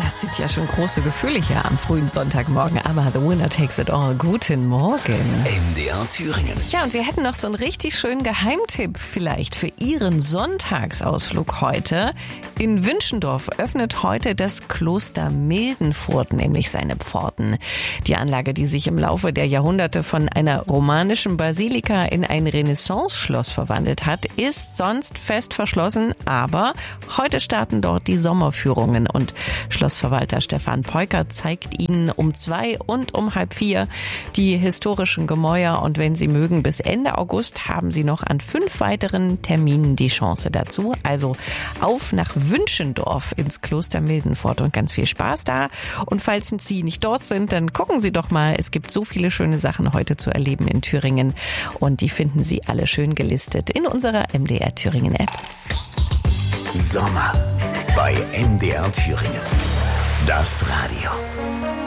Das sind ja schon große Gefühle hier am frühen Sonntagmorgen. Aber the winner takes it all. Guten Morgen. MDR Thüringen. Ja, und wir hätten noch so einen richtig schönen Geheimtipp vielleicht für Ihren Sonntagsausflug heute. In Wünschendorf öffnet heute das Kloster Mildenfurt nämlich seine Pforten. Die Anlage, die sich im Laufe der Jahrhunderte von einer romanischen Basilika in ein Renaissance-Schloss verwandelt hat, ist sonst fest verschlossen. Aber heute starten dort die Sommerführungen und Schlossverwalter Stefan Peuker zeigt Ihnen um 2 und um 3:30 die historischen Gemäuer. Und wenn Sie mögen, bis Ende August haben Sie noch an 5 weiteren Terminen die Chance dazu. Also auf nach Wünschendorf ins Kloster Mildenfurt und ganz viel Spaß da. Und falls Sie nicht dort sind, dann gucken Sie doch mal. Es gibt so viele schöne Sachen heute zu erleben in Thüringen. Und die finden Sie alle schön gelistet in unserer MDR Thüringen App. Sommer bei MDR Thüringen. Das Radio.